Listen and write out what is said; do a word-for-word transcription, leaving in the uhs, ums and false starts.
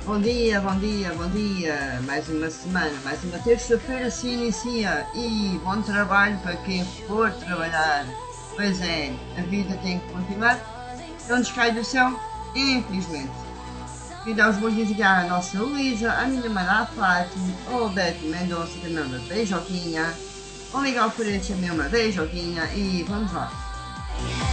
Bom dia, bom dia, bom dia. Mais uma semana, mais uma terça-feira se inicia e bom trabalho para quem for trabalhar. Pois é, a vida tem que continuar. Não nos cai do céu, infelizmente. E dar os bons dias aqui à nossa Luísa, à minha mãe à Fátima, ao Beto Mendonça, também uma beijoquinha, ao Miguel Pereira também uma beijoquinha e vamos lá.